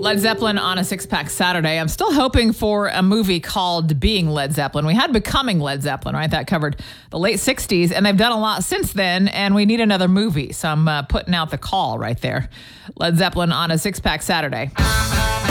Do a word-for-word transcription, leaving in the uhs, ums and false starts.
Led Zeppelin on a six-pack Saturday. I'm still hoping for a movie called Being Led Zeppelin. We had Becoming Led Zeppelin, right? That covered the late sixties, and they've done a lot since then, and we need another movie. So I'm uh, putting out the call right there. Led Zeppelin on a six-pack Saturday.